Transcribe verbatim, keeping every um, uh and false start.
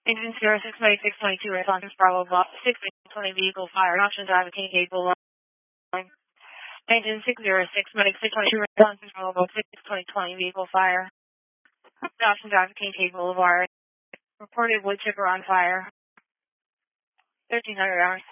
Engine zero six ninety-six twenty-two, response Bravo Block six twenty vehicle fire. Option drive a King capable line. Engine six zero six ninety-six twenty-two, response Bravo Block six twenty twenty vehicle fire. Option drive a King capable of wire. Reported wood chipper on fire. thirteen hundred hours.